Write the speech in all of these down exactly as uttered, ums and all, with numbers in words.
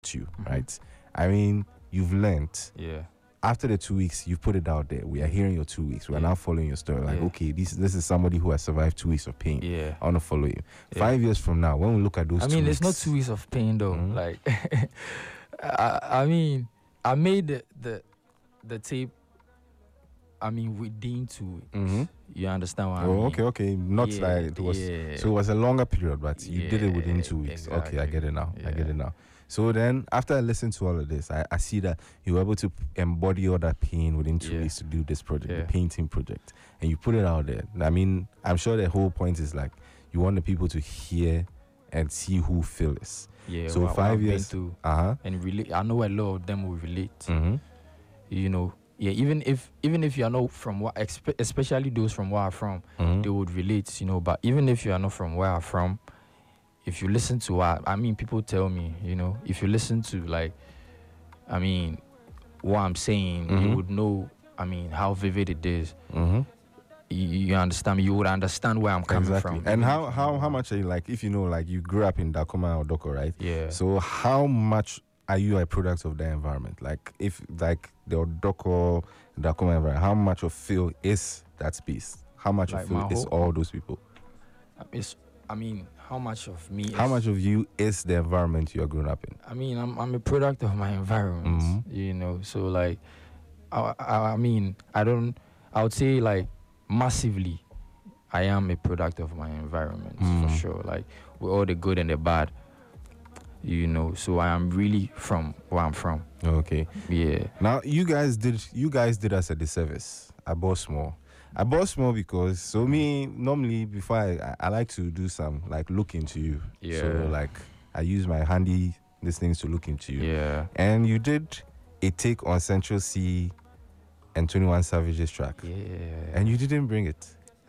got you, mm-hmm. right? I mean, you've learned. Yeah. After the two weeks, you've put it out there. We are hearing your two weeks. We are yeah. now following your story. Like, yeah. okay, this this is somebody who has survived two weeks of pain. Yeah. I want to follow you. Yeah. Five years from now, when we look at those I two mean, weeks, it's not two weeks of pain, though. Mm-hmm. Like, I, I mean, I made the, the, the tape, I mean, within two weeks. Mm-hmm. You understand what oh, I mean? okay, okay. Not yeah, like it was. Yeah. So it was a longer period, but you yeah, did it within two weeks. Exactly. Okay, I get it now. Yeah. I get it now. So then, after I listened to all of this, I, I see that you were able to embody all that pain within two yeah. weeks to do this project, yeah. the painting project, and you put it out there. I mean, I'm sure the whole point is like you want the people to hear and see who feel this. Yeah. So what, five what years. To, uh-huh. And relate. I know a lot of them will relate. Mm-hmm. You know. Yeah, even if even if you are not from what, especially those from where I'm from, mm-hmm. they would relate, you know. But even if you are not from where I'm from, if you listen to what I mean, people tell me, you know, if you listen to like, I mean, what I'm saying, mm-hmm. you would know, I mean, how vivid it is. Mm-hmm. You, you understand me? You would understand where I'm coming exactly. from. And how how how much are you like? If you know, like you grew up in Dakoma or Doko, right? Yeah. So how much are you a product of that environment? Like, if like the Odoko, Dakoma environment, how much of Phil is that space? How much like of Phil is all those people? It's, I mean, how much of me? How is, much of you is the environment you are growing up in? I mean, I'm I'm a product of my environment. Mm-hmm. You know, so like, I, I I mean, I don't. I would say like massively, I am a product of my environment mm. for sure. Like with all the good and the bad. You know, so I am really from where I'm from. Okay. Yeah. Now you guys did you guys did us a disservice. I bought small. I bought small because so me normally before I, I like to do some like look into you. Yeah. So like I use my handy these things to look into you. Yeah. And you did a take on Central C and twenty-one Savage's track. Yeah. And you didn't bring it.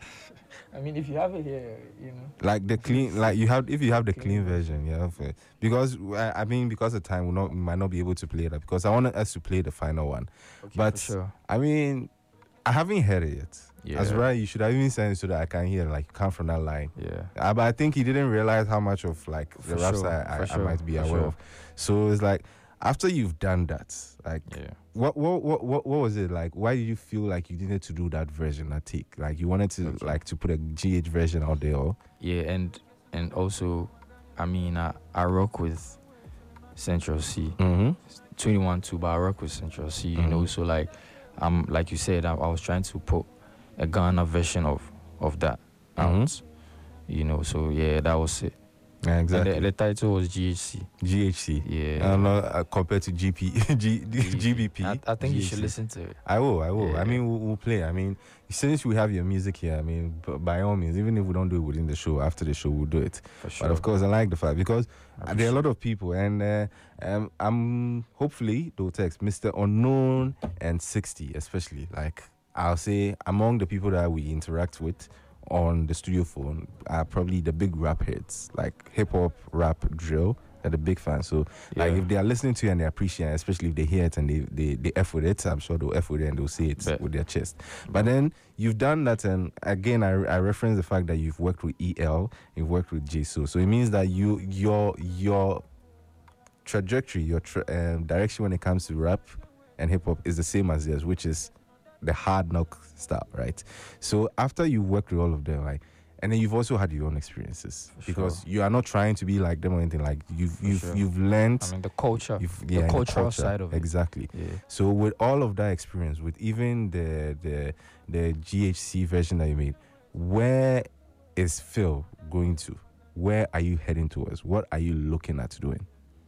I mean, if you have it here, you know. Like the clean, like you have, if you have the clean, clean version, yeah. For, because I mean, because of time, we not we might not be able to play that because I wanted us to play the final one. Okay, but for sure. I mean, I haven't heard it yet. Yeah. As right, you should have even sent it so that I can hear like come from that line. Yeah. Uh, but I think he didn't realize how much of like for the raps sure, I, I, sure, I might be aware sure. of. So it's like after you've done that, like. Yeah. What, what what what what was it like? Why did you feel like you needed to do that version, that take? Like you wanted to okay. like to put a G H version out there, or? Yeah, and and also, I mean, I, I rock with Central C, mm-hmm. twenty-one two, but I rock with Central C. You mm-hmm. know, so like, um, like you said, I, I was trying to put a Ghana version of of that mm-hmm. out. You know, so yeah, that was it. Yeah, exactly. And the, the title was G H C. G H C. Yeah. And not uh, compared to G P, G, G B P. I, I think G H C. you should listen to it. I will, I will. Yeah. I mean, we'll, we'll play. I mean, since we have your music here, I mean, b- by all means, even if we don't do it within the show, after the show, we'll do it. For sure. But of course, I like the fact because there are a lot of people, and uh, um, I'm hopefully they'll text Mister Unknown and sixty, especially. Like, I'll say among the people that we interact with on the studio phone are probably the big rap heads, like hip hop, rap, drill. They're the big fans. So, yeah. like, if they are listening to you and they appreciate it, especially if they hear it and they, they, they F with it, I'm sure they'll F with it and they'll say it Bet. with their chest. But then you've done that, and again, I, I reference the fact that you've worked with E L, you've worked with J S O. So it means that you your your trajectory, your tra- um, direction when it comes to rap and hip hop is the same as theirs, which is the hard knock style, right? So after you worked with all of them, like, and then you've also had your own experiences For because sure. you are not trying to be like them or anything. Like you've For you've sure. you've learned. I mean, the culture, You've, the yeah, cultural culture, side of it. exactly. Yeah. So with all of that experience, with even the the the G H C version that you made, where is Phil going to? Where are you heading towards? What are you looking at doing?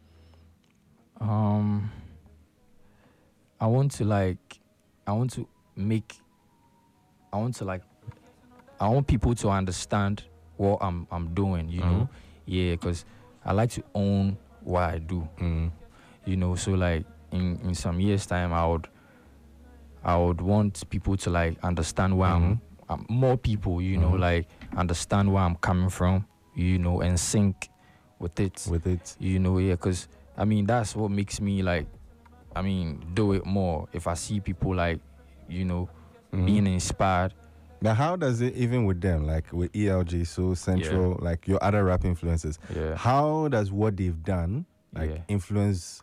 Um, I want to like, I want to make, I want to like, I want people to understand what I'm I'm doing. You Mhm. know, yeah, because I like to own what I do. Mm. You know, so like in in some years time, I would, I would want people to like understand where Mhm. I'm, I'm. More people, you know, Mhm. like understand where I'm coming from. You know, and sync with it. With it, You know, yeah, because I mean that's what makes me like, I mean, do it more. If I see people like, you know, Mhm. being inspired. Now, how does it even with them, like with E L J, so Central, like your other rap influences? Yeah. How does what they've done like Yeah. influence